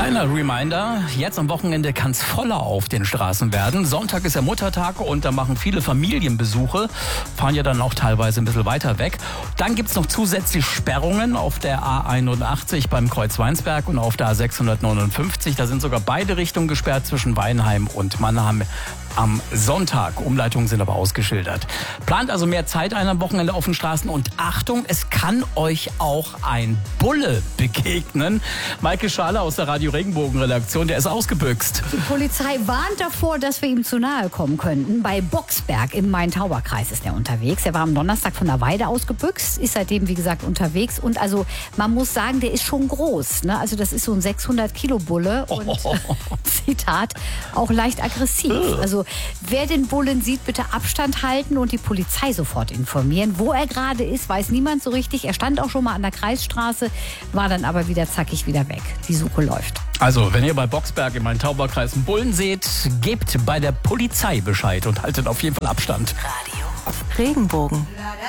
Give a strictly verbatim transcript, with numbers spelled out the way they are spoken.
Kleiner Reminder, jetzt am Wochenende kann es voller auf den Straßen werden. Sonntag ist ja Muttertag und da machen viele Familienbesuche, fahren ja dann auch teilweise ein bisschen weiter weg. Dann gibt es noch zusätzlich Sperrungen auf der A einundachtzig beim Kreuz Weinsberg und auf der A sechshundertneunundfünfzig. Da sind sogar beide Richtungen gesperrt zwischen Weinheim und Mannheim am Sonntag. Umleitungen sind aber ausgeschildert. Plant also mehr Zeit ein am Wochenende auf den Straßen und Achtung, es kann euch auch ein Bulle begegnen. Maike Schaler aus der Radio Regenbogen Redaktion, der ist ausgebüxt. Die Polizei warnt davor, dass wir ihm zu nahe kommen könnten. Bei Boxberg im Main-Tauber-Kreis ist er unterwegs. Er war am Donnerstag von der Weide ausgebüxt, ist seitdem, wie gesagt, unterwegs. Und also, man muss sagen, der ist schon groß. Ne? Also das ist so ein sechshundert Kilo Bulle und, oh. Zitat, auch leicht aggressiv. Also wer den Bullen sieht, bitte Abstand halten und die Polizei sofort informieren. Wo er gerade ist, weiß niemand so richtig. Er stand auch schon mal an der Kreisstraße, war dann aber wieder zackig wieder weg. Die Suche läuft. Also, wenn ihr bei Boxberg im Main-Tauber-Kreis einen Bullen seht, gebt bei der Polizei Bescheid und haltet auf jeden Fall Abstand. Radio Regenbogen.